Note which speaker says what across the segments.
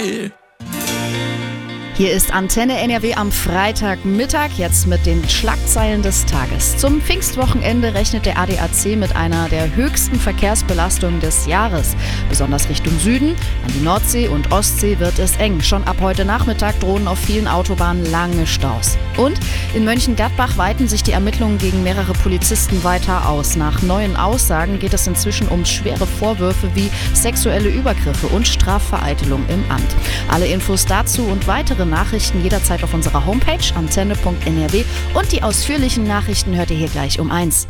Speaker 1: NRW.
Speaker 2: Hier ist Antenne NRW am Freitagmittag, jetzt mit den Schlagzeilen des Tages. Zum Pfingstwochenende rechnet der ADAC mit einer der höchsten Verkehrsbelastungen des Jahres. Besonders Richtung Süden, an die Nordsee und Ostsee wird es eng. Schon ab heute Nachmittag drohen auf vielen Autobahnen lange Staus. Und in Mönchengladbach weiten sich die Ermittlungen gegen mehrere Polizisten weiter aus. Nach neuen Aussagen geht es inzwischen um schwere Vorwürfe wie sexuelle Übergriffe und Strafvereitelung im Amt. Alle Infos dazu und weitere Nachrichten jederzeit auf unserer Homepage antenne.nrw und die ausführlichen Nachrichten hört ihr hier gleich um 1.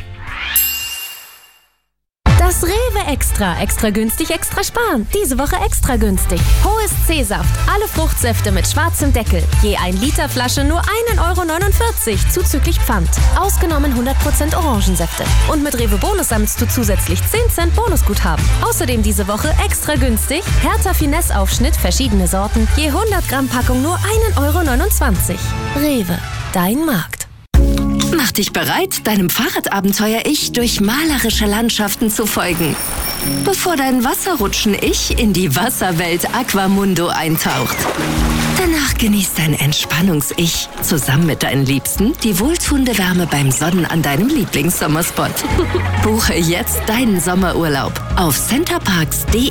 Speaker 3: Das Rewe Extra. Extra günstig, extra sparen. Diese Woche extra günstig. Hohes C-Saft. Alle Fruchtsäfte mit schwarzem Deckel. Je 1 Liter Flasche nur 1,49 € zuzüglich Pfand. Ausgenommen 100% Orangensäfte. Und mit Rewe Bonus sammelst du zusätzlich 10 Cent Bonusguthaben. Außerdem diese Woche extra günstig. Hertha Finesse Aufschnitt, verschiedene Sorten. Je 100 Gramm Packung nur 1,29 €. Rewe. Dein Markt.
Speaker 4: Mach dich bereit, deinem Fahrradabenteuer-Ich durch malerische Landschaften zu folgen. Bevor dein Wasserrutschen-Ich in die Wasserwelt Aquamundo eintaucht. Danach genießt dein Entspannungs-Ich zusammen mit deinen Liebsten die wohltuende Wärme beim Sonnen an deinem Lieblingssommerspot. Buche jetzt deinen Sommerurlaub auf centerparks.de.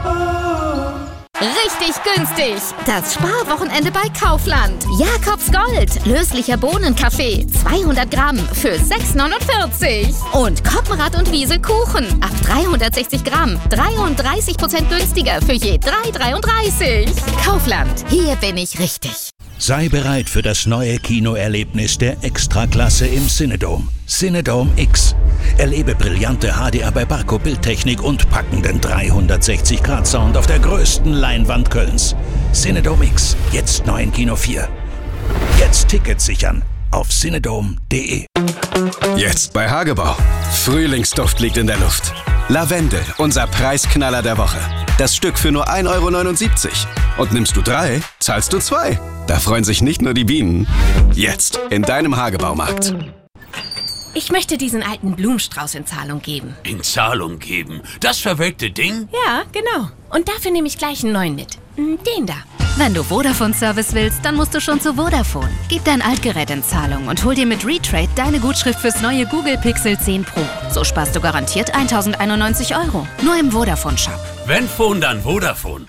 Speaker 5: Richtig günstig! Das Sparwochenende bei Kaufland. Jakobs Gold, löslicher Bohnenkaffee, 200 Gramm für 6,49 €. Und Koppenrad und Wiesel Kuchen, ab 360 Gramm, 33% günstiger für je 3,33 €. Kaufland, hier bin ich richtig.
Speaker 6: Sei bereit für das neue Kinoerlebnis der Extraklasse im Cinedom. Cinedom X. Erlebe brillante HDR bei Barco Bildtechnik und packenden 360-Grad-Sound auf der größten Leinwand Kölns. Cinedom X, jetzt neu in Kino 4. Jetzt Tickets sichern auf cinedom.de.
Speaker 7: Jetzt bei Hagebau. Frühlingsduft liegt in der Luft. Lavendel, unser Preisknaller der Woche. Das Stück für nur 1,79 €. Und nimmst du 3, zahlst du 2. Da freuen sich nicht nur die Bienen. Jetzt in deinem Hagebaumarkt.
Speaker 3: Ich möchte diesen alten Blumenstrauß in Zahlung geben.
Speaker 1: In Zahlung geben? Das verwelkte Ding?
Speaker 3: Ja, genau. Und dafür nehme ich gleich einen neuen mit. Den da.
Speaker 8: Wenn du Vodafone-Service willst, dann musst du schon zu Vodafone. Gib dein Altgerät in Zahlung und hol dir mit Retrade deine Gutschrift fürs neue Google Pixel 10 Pro. So sparst du garantiert 1.091 €. Nur im Vodafone-Shop.
Speaker 1: Wenn Phone, dann Vodafone.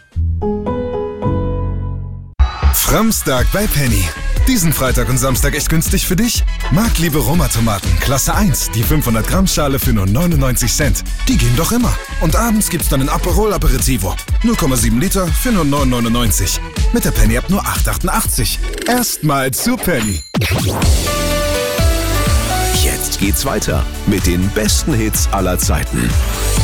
Speaker 9: Framstag bei Penny. Diesen Freitag und Samstag echt günstig für dich? Marktliebe Roma-Tomaten, Klasse 1, die 500 Gramm Schale für nur 99 Cent. Die gehen doch immer. Und abends gibt's dann ein Aperol Aperitivo. 0,7 Liter für nur 9,99. Mit der Penny-App nur 8,88. Erstmal zu Penny.
Speaker 10: Jetzt geht's weiter mit den besten Hits aller Zeiten.